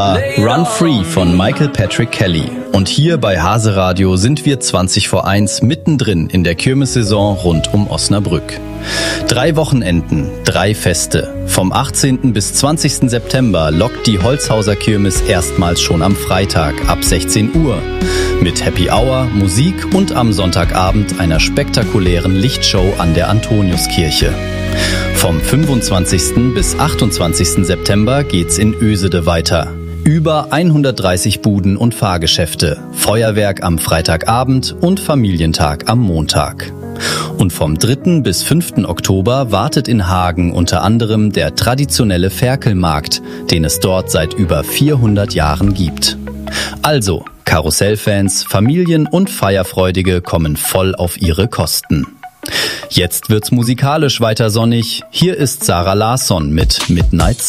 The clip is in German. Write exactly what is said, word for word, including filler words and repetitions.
Run Free von Michael Patrick Kelly. Und hier bei Hase Radio sind wir zwanzig vor eins mittendrin in der Kirmessaison rund um Osnabrück. Drei Wochenenden, drei Feste. Vom achtzehnten bis zwanzigsten September lockt die Holzhauser Kirmes erstmals schon am Freitag ab sechzehn Uhr. Mit Happy Hour, Musik und am Sonntagabend einer spektakulären Lichtshow an der Antoniuskirche. Vom fünfundzwanzigsten bis achtundzwanzigsten September geht's in Ösede weiter. Über hundertdreißig Buden und Fahrgeschäfte, Feuerwerk am Freitagabend und Familientag am Montag. Und vom dritten bis fünften Oktober wartet in Hagen unter anderem der traditionelle Ferkelmarkt, den es dort seit über vierhundert Jahren gibt. Also, Karussellfans, Familien und Feierfreudige kommen voll auf ihre Kosten. Jetzt wird's musikalisch weiter sonnig. Hier ist Sarah Larsson mit Midnight